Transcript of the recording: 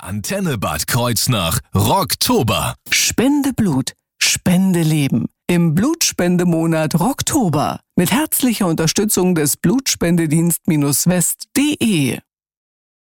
Antenne Bad Kreuznach Rocktober. Spende Blut, spende Leben. Im Blutspendemonat Rocktober. Mit herzlicher Unterstützung des Blutspendedienst-West.de.